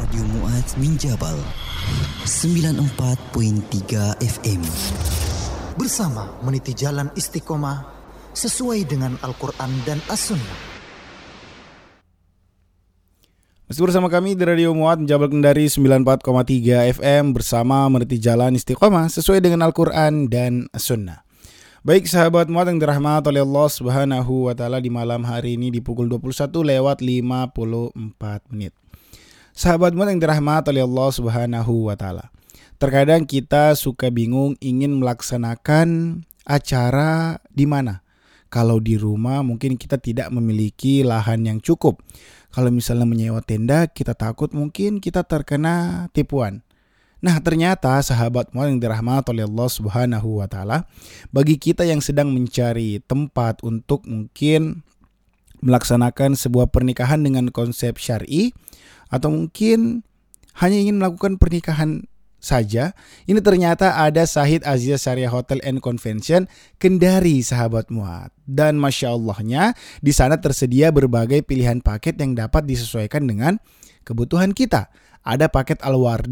Radio Mu'ad Minjabal 94.3 FM. Bersama meniti jalan istiqomah sesuai dengan Al-Quran dan As-Sunnah. Masih bersama kami di Radio Mu'ad Minjabal Kendari 94,3 FM bersama meniti jalan istiqomah sesuai dengan Al-Quran dan As-Sunnah. Baik sahabat Mu'ad yang dirahmati oleh Allah Subhanahu wa taala, di malam hari ini di pukul 21:54. Sahabat Mu'ad yang dirahmati oleh Allah Subhanahu wa taala. Terkadang kita suka bingung ingin melaksanakan acara di mana. Kalau di rumah mungkin kita tidak memiliki lahan yang cukup. Kalau misalnya menyewa tenda, kita takut mungkin kita terkena tipuan. Nah, ternyata sahabat Mu'ad yang dirahmati oleh Allah Subhanahu wa taala, bagi kita yang sedang mencari tempat untuk mungkin melaksanakan sebuah pernikahan dengan konsep syar'i, atau mungkin hanya ingin melakukan pernikahan saja, ini ternyata ada Sahid Aziza Syariah Hotel and Convention Kendari sahabat Mu'ad. Dan Masya Allahnya di sana tersedia berbagai pilihan paket yang dapat disesuaikan dengan kebutuhan kita. Ada paket Al-Wardi